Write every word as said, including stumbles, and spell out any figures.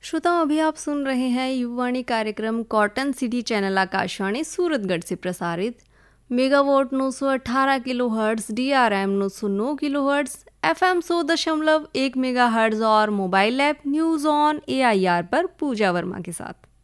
श्रोताओं, अभी आप सुन रहे हैं युवाणी कार्यक्रम cotton city channel Akashvani Suratgarh से प्रसारित। मेगावोट नौ सौ अठारह kilo hertz, D R M नौ सौ नौ किलो हर्ट्ज, एफ एम सौ दशमलव एक मेगा हर्ट्ज और mobile app news on A I R पर पूजा वर्मा के साथ।